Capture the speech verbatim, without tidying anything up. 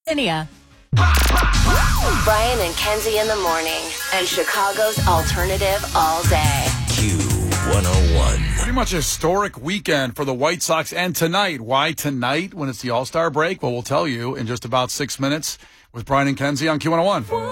Linnea. Brian and Kenzie in the morning, and Chicago's alternative all day. Q one oh one. Pretty much a historic weekend for the White Sox, and tonight. Why tonight when it's the All-Star break? Well, we'll tell you in just about six minutes with Brian and Kenzie on Q one oh one.